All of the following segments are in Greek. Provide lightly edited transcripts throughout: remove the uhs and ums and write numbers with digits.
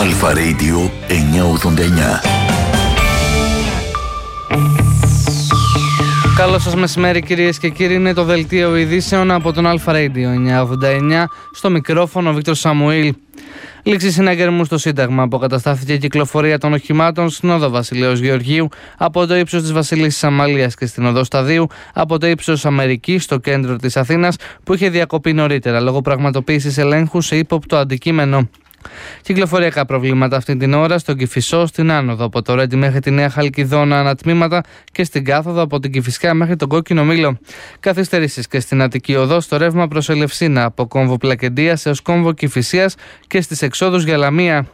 Αλφα Radio 989. Καλό σας μεσημέρι κυρίες και κύριοι, είναι το δελτίο ειδήσεων από τον Αλφα Radio 989, στο μικρόφωνο ο Βίκτορ Σαμουήλ. Λήξη συναγερμού στο Σύνταγμα. Αποκαταστάθηκε η κυκλοφορία των οχημάτων στην οδό Βασιλέως Γεωργίου από το ύψος της Βασιλισσής Αμαλίας και στην οδό Σταδίου από το ύψος Αμερική στο κέντρο της Αθήνας, που είχε διακοπεί νωρίτερα λόγω πραγματοποίησης ελέγχου σε ύποπτο αντικείμενο. Κυκλοφοριακά προβλήματα αυτή την ώρα στον Κηφισό, στην άνοδο από το Ρέντι μέχρι τη Νέα Χαλκιδόνα ανατμήματα και στην κάθοδο από την Κηφισιά μέχρι τον Κόκκινο Μήλο. Καθυστερήσεις και στην Αττική οδό στο ρεύμα προς Ελευσίνα από κόμβο Πλακεντίας έως κόμβο Κηφισίας και στις εξόδους για Λαμία.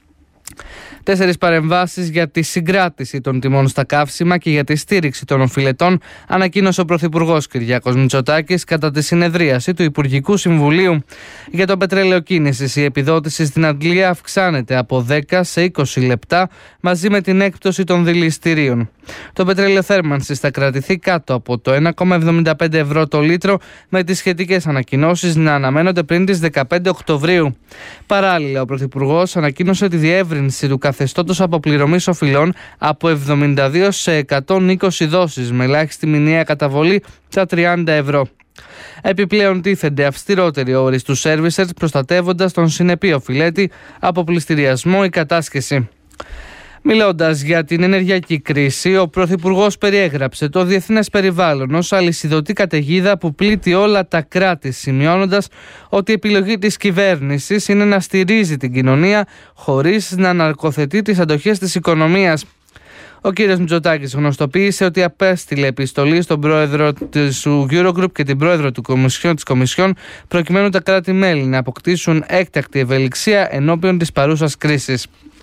4 παρεμβάσεις για τη συγκράτηση των τιμών στα καύσιμα και για τη στήριξη των οφειλετών ανακοίνωσε ο Πρωθυπουργός Κυριάκος Μητσοτάκης κατά τη συνεδρίαση του Υπουργικού Συμβουλίου. Για το πετρέλαιο κίνησης, η επιδότηση στην Αγγλία αυξάνεται από 10 σε 20 λεπτά μαζί με την έκπτωση των δηληστηρίων. Το πετρέλαιο θέρμανσης θα κρατηθεί κάτω από το 1,75 ευρώ το λίτρο, με τις σχετικές ανακοινώσεις να αναμένονται πριν τις 15 Οκτωβρίου. Παράλληλα, ο Πρωθυπουργός ανακοίνωσε τη διεύρυνση του καθεστώτος αποπληρωμής οφειλών από 72 σε 120 δόσεις με ελάχιστη μηνιαία καταβολή στα 30 ευρώ. Επιπλέον τίθενται αυστηρότεροι όροι στους servicers, προστατεύοντας τον συνεπή οφειλέτη από πληστηριασμό ή κατάσχεση. Μιλώντας για την ενεργειακή κρίση, ο Πρωθυπουργός περιέγραψε το διεθνές περιβάλλον ως αλυσιδωτή καταιγίδα που πλήττει όλα τα κράτη, σημειώνοντας ότι η επιλογή της κυβέρνησης είναι να στηρίζει την κοινωνία χωρίς να ναρκοθετεί τις αντοχές της οικονομίας. Ο κ. Μητσοτάκης γνωστοποίησε ότι απέστειλε επιστολή στον πρόεδρο της Eurogroup και την πρόεδρο της Κομισιόν προκειμένου τα κράτη-μέλη να αποκτήσουν έκτακτη ευελιξία ενώπιον της παρούσας κρίσης.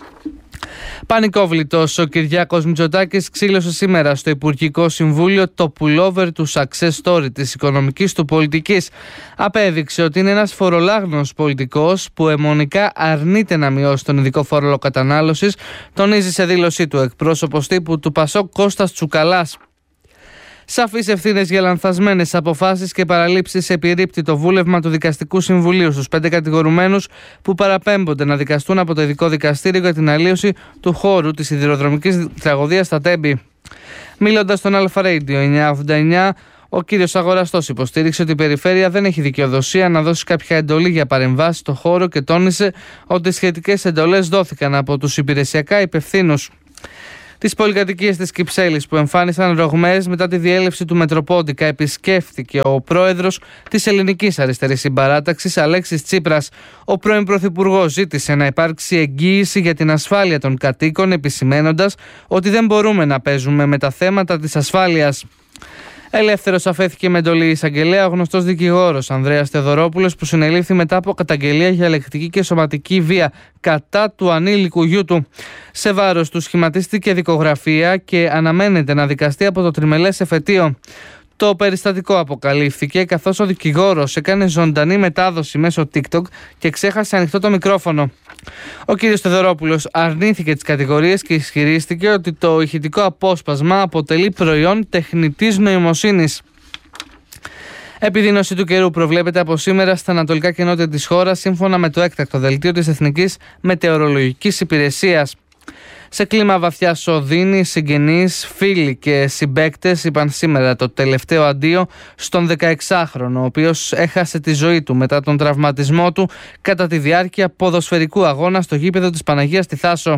Πανικόβλητος, ο Κυριάκος Μητσοτάκης ξύλωσε σήμερα στο Υπουργικό Συμβούλιο το pullover του success story της οικονομικής του πολιτικής. Απέδειξε ότι είναι ένας φορολάγνος πολιτικός που αιμονικά αρνείται να μειώσει τον ειδικό φόρο κατανάλωσης, τονίζει σε δήλωσή του εκπρόσωπος τύπου του ΠΑΣΟΚ Κώστας Τσουκαλάς. Σαφείς ευθύνες για λανθασμένες αποφάσεις και παραλήψεις επιρρύπτει το βούλευμα του Δικαστικού Συμβουλίου στους 5 κατηγορουμένους που παραπέμπονται να δικαστούν από το Ειδικό Δικαστήριο για την αλλίωση του χώρου της σιδηροδρομικής τραγωδίας στα Τέμπη. Μιλώντας στον Αλφα Radio 989, ο κύριος Αγοραστός υποστήριξε ότι η περιφέρεια δεν έχει δικαιοδοσία να δώσει κάποια εντολή για παρεμβάσεις στο χώρο και τόνισε ότι σχετικές εντολές δόθηκαν από τους υπηρεσιακά υπευθύνους. Τις πολυκατοικίες της Κυψέλης που εμφάνισαν ρογμές μετά τη διέλευση του Μετροπόντικα επισκέφθηκε ο πρόεδρος της Ελληνικής Αριστερής Συμπαράταξης Αλέξης Τσίπρας. Ο πρώην Πρωθυπουργός ζήτησε να υπάρξει εγγύηση για την ασφάλεια των κατοίκων, επισημαίνοντας ότι δεν μπορούμε να παίζουμε με τα θέματα της ασφάλειας. Ελεύθερος αφέθηκε με εντολή εισαγγελέα ο γνωστός δικηγόρος Ανδρέας Θεοδωρόπουλος, που συνελήφθη μετά από καταγγελία για λεκτική και σωματική βία κατά του ανήλικου γιού του. Σε βάρος του σχηματίστηκε δικογραφία και αναμένεται να δικαστεί από το τριμελές εφετείο. Το περιστατικό αποκαλύφθηκε καθώς ο δικηγόρος έκανε ζωντανή μετάδοση μέσω TikTok και ξέχασε ανοιχτό το μικρόφωνο. Ο κ. Θεοδωρόπουλος αρνήθηκε τις κατηγορίες και ισχυρίστηκε ότι το ηχητικό απόσπασμα αποτελεί προϊόν τεχνητής νοημοσύνης. Επιδείνωση του καιρού προβλέπεται από σήμερα στα ανατολικά και νότια της χώρας, σύμφωνα με το έκτακτο δελτίο της Εθνικής Μετεωρολογικής Υπηρεσίας. Σε κλίμα βαθιάς οδύνης, συγγενείς, φίλοι και συμπαίκτες είπαν σήμερα το τελευταίο αντίο στον 16χρονο, ο οποίος έχασε τη ζωή του μετά τον τραυματισμό του κατά τη διάρκεια ποδοσφαιρικού αγώνα στο γήπεδο της Παναγίας στη Θάσο.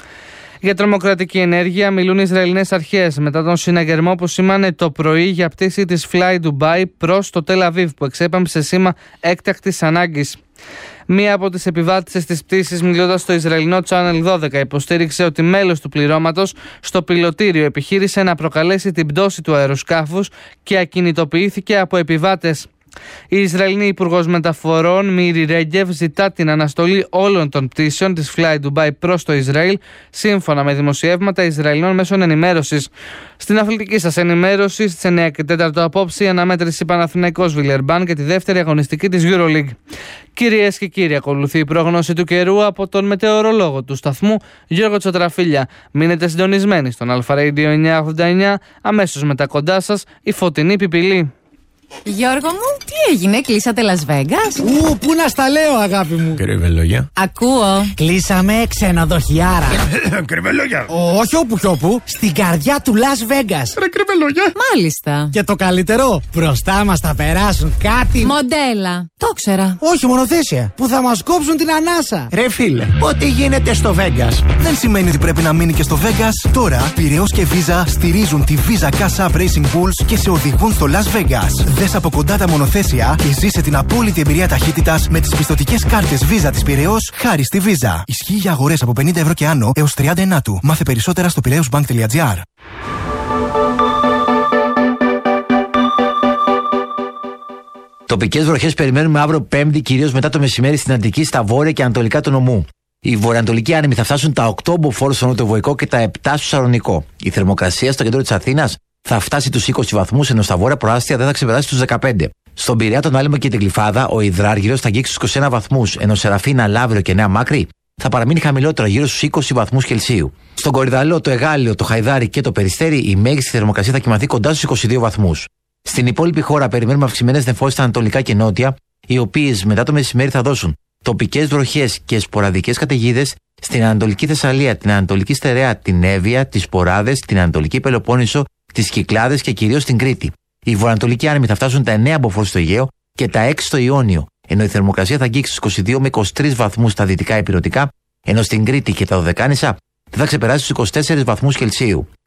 Για τρομοκρατική ενέργεια μιλούν οι Ισραηλινές αρχές μετά τον συναγερμό που σήμανε το πρωί για πτήση της Fly Dubai προς το Τελ Αβίβ, που εξέπαμψε σήμα έκτακτης ανάγκης. Μία από τις επιβάτησες της πτήσης, μιλώντας στο Ισραηλινό Channel 12, υποστήριξε ότι μέλος του πληρώματος στο πιλωτήριο επιχείρησε να προκαλέσει την πτώση του αεροσκάφους και ακινητοποιήθηκε από επιβάτες. Η Ισραηλινή Υπουργός Μεταφορών Μίρι Ρέγκεβ ζητά την αναστολή όλων των πτήσεων της Fly Dubai προς το Ισραήλ, σύμφωνα με δημοσιεύματα Ισραηλινών μέσων ενημέρωσης. Στην αθλητική σας ενημέρωση, στις 9 και 4 απόψε, η αναμέτρηση Παναθηναϊκός Βιλερμπάν και τη δεύτερη αγωνιστική της EuroLeague. Κυρίες και κύριοι, ακολουθεί η πρόγνωση του καιρού από τον μετεωρολόγο του σταθμού Γιώργο Τσοτραφίλια. Μείνετε συντονισμένοι στον Αλφα Radio 989, αμέσως μετά κοντά σας η Φωτεινή Πιπηλή. Γιώργο μου, τι έγινε, κλείσατε Las Vegas? Πού να στα λέω, αγάπη μου. Κρυβελόγια. Ακούω. Κλείσαμε ξενοδοχιάρα. Κρυβελόγια. Όχι όπου κι όπου, στην καρδιά του Las Vegas. Ρε κρυβελόγια. Μάλιστα. Και το καλύτερο, μπροστά μας θα περάσουν κάτι. Μοντέλα. Το ξέρα. Όχι, μονοθέσια. Που θα μας κόψουν την ανάσα. Ρε φίλε, ό,τι γίνεται στο Vegas δεν σημαίνει ότι πρέπει να μείνει και στο Vegas. Τώρα, Πειραιώς και Visa στηρίζουν τη Visa Cash App Racing Bulls και σε οδηγούν στο Las Vegas. Δες από κοντά τα μονοθέσια και ζήσε την απόλυτη εμπειρία ταχύτητας με τις πιστωτικές κάρτες Visa της Πειραιώς χάρη στη Visa. Ισχύει για αγορές από 50 ευρώ και άνω έως 39 του. Μάθε περισσότερα στο piraeusbank.gr. Τοπικές βροχές περιμένουμε αύριο Πέμπτη, κυρίως μετά το μεσημέρι στην Αττική, στα βόρεια και ανατολικά του νομού. Οι βορειοανατολικοί άνεμοι θα φτάσουν τα 8 μποφόρ στο νοτιοβοϊκό και τα 7 στο Σαλονικό. Η θερμοκρασία στο κέντρο της Αθήνας θα φτάσει τους 20 βαθμούς, ενώ στα βόρεια προάστια δεν θα ξεπεράσει τους 15. Στον Πειραιά, τον Άλυμο και την Γλυφάδα, ο υδράργυρος θα αγγίξει τους 21 βαθμούς, ενώ Σεραφίνα, Λαύριο και Νέα Μάκρη θα παραμείνει χαμηλότερο, γύρω στους 20 βαθμούς Κελσίου. Στον Κορυδαλό, το Εγάλιο, το Χαϊδάρι και το Περιστέρι, η μέγιστη θερμοκρασία θα κοιμαθεί κοντά στους 22 βαθμούς. Στην υπόλοιπη χώρα περιμένουμε αυξημένες νεφώσεις στα ανατολικά και νότια, οι οποίες μετά το μεσημέρι θα δώσουν τοπικές βροχές και σποραδικές καταιγίδες στην Ανατολική Θεσσαλία, την Ανατολική Στερεά, την Εύβοια, τις Ποράδες, την Ανατολική Πελοπόννησο, τις Κυκλάδες και κυρίως στην Κρήτη. Οι βορειοανατολικοί άνεμοι θα φτάσουν τα 9 μποφόρ στο Αιγαίο και τα 6 στο Ιόνιο, ενώ η θερμοκρασία θα αγγίξει στους 22 με 23 βαθμούς στα δυτικά ηπειρωτικά, ενώ στην Κρήτη και τα Δωδεκάνησα δεν θα ξεπεράσει τους 24 βαθμούς Κελσίου.